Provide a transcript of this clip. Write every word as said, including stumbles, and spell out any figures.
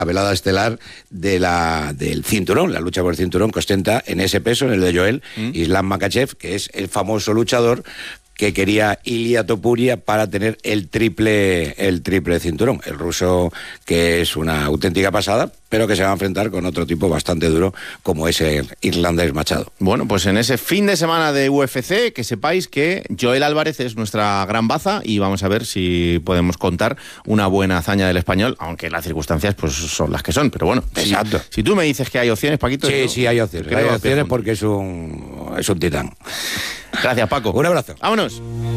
la velada estelar de la, del cinturón, la lucha por el cinturón que ostenta en ese peso, en el de Joel, ¿Mm? Islam Makhachev, que es el famoso luchador que quería Ilia Topuria para tener el triple el triple cinturón. El ruso, que es una auténtica pasada, pero que se va a enfrentar con otro tipo bastante duro, como ese irlandés Machado. Bueno, pues en ese fin de semana de U F C, que sepáis que Joel Álvarez es nuestra gran baza y vamos a ver si podemos contar una buena hazaña del español, aunque las circunstancias pues son las que son, pero bueno. Exacto. Si, si tú me dices que hay opciones, Paquito... Sí, yo, sí, hay opciones. Hay opciones porque es un, es un titán. Gracias, Paco. Un abrazo. Vámonos.